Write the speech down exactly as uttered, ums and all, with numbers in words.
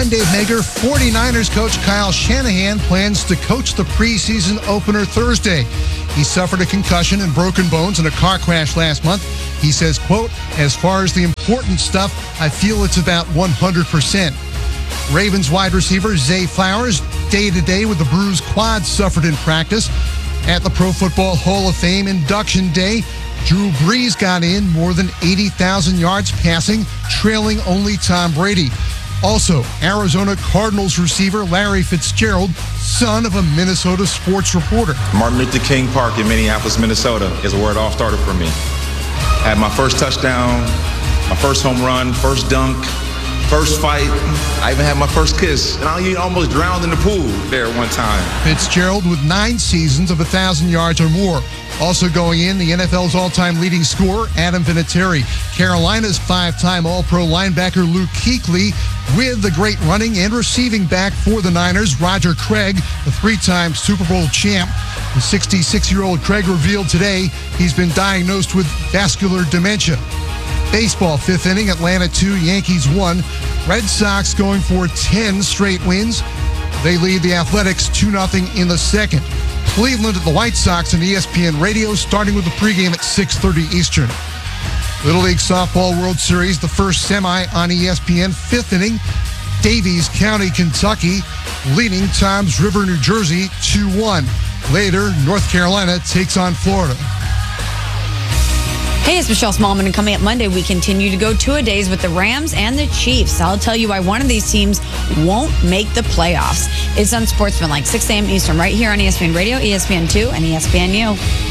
Dave Mager. forty-niners coach Kyle Shanahan plans to coach the preseason opener Thursday. He suffered a concussion and broken bones in a car crash last month. He says, quote, as far as the important stuff, I feel it's about one hundred percent. Ravens wide receiver Zay Flowers, day-to-day with the bruised quad suffered in practice. At the Pro Football Hall of Fame induction day, Drew Brees got in more than eighty thousand yards passing, trailing only Tom Brady. Also, Arizona Cardinals receiver Larry Fitzgerald, son of a Minnesota sports reporter. Martin Luther King Park in Minneapolis, Minnesota is where it all started for me. Had my first touchdown, my first home run, first dunk, first fight. I even had my first kiss, and I almost drowned in the pool there one time. Fitzgerald with nine seasons of one thousand yards or more. Also going in, the N F L's all-time leading scorer, Adam Vinatieri. Carolina's five-time All-Pro linebacker Luke Kuechly, with the great running and receiving back for the Niners, Roger Craig, the three-time Super Bowl champ. The sixty-six-year-old Craig revealed today he's been diagnosed with vascular dementia. Baseball, fifth inning, Atlanta two, Yankees one. Red Sox going for ten straight wins. They lead the Athletics two nothing in the second. Cleveland at the White Sox on E S P N Radio, starting with the pregame at six thirty Eastern. Little League Softball World Series, the first semi on E S P N, fifth inning. Davies County, Kentucky, leading Toms River, New Jersey, two one. Later, North Carolina takes on Florida. Hey, it's Michelle Smallman, and coming up Monday, we continue to go two-a-days with the Rams and the Chiefs. I'll tell you why one of these teams won't make the playoffs. It's Unsportsmanlike, six a.m. Eastern, right here on E S P N Radio, E S P N two, and E S P N U.